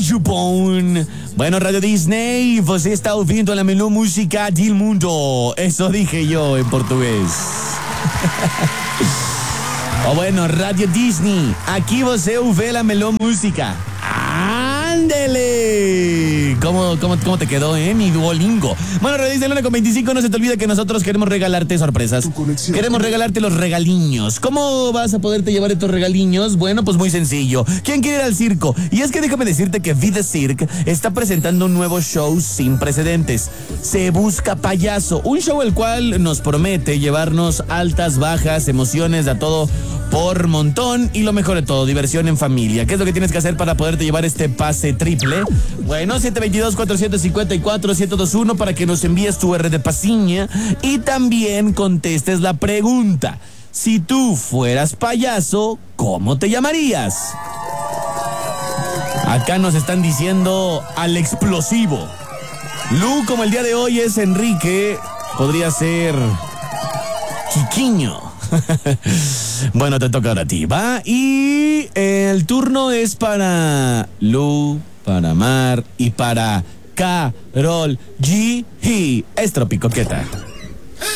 Japón. Bueno, Radio Disney, você está ouvindo a melhor música del mundo. Eso dije yo en portugués. O bueno, Radio Disney, aquí você ouve la melhor música. ¡Ándele! ¿Cómo te quedó, mi Duolingo? Bueno, Radio Disney 1:25, no se te olvide que nosotros queremos regalarte sorpresas. Queremos regalarte los regaliños. ¿Cómo vas a poderte llevar estos regaliños? Bueno, pues muy sencillo. ¿Quién quiere ir al circo? Y es que déjame decirte que Vida Cirque está presentando un nuevo show sin precedentes. Se busca payaso. Un show el cual nos promete llevarnos altas, bajas, emociones, a todo por montón y lo mejor de todo, diversión en familia. ¿Qué es lo que tienes que hacer para poderte llevar este pase triple? Bueno, 722-454-1021 para que nos envíes tu R de pasiña y también contestes la pregunta. Si tú fueras payaso, ¿cómo te llamarías? Acá nos están diciendo al explosivo. Lu, como el día de hoy es Enrique, podría ser Quiquiño. Bueno, te toca ahora a ti, ¿va? Y el turno es para Lu, para Mar y para Carol G. Es Tropicoqueta.